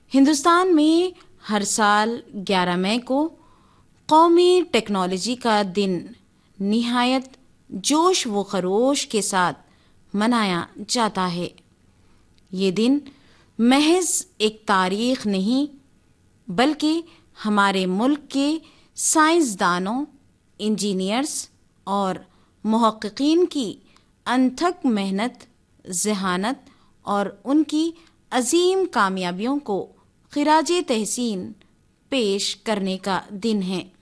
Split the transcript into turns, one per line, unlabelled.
हिंदुस्तान में हर साल 11 मई को कौमी टेक्नोलॉजी का दिन निहायत जोश व खरोश के साथ मनाया जाता है। ये दिन महज एक तारीख नहीं बल्कि हमारे मुल्क के साइंसदानों, इंजीनियर्स और मुहक्किकीन की अनथक मेहनत, ज़हानत और उनकी अजीम कामयाबियों को खिराजे तहसीन पेश करने का दिन है।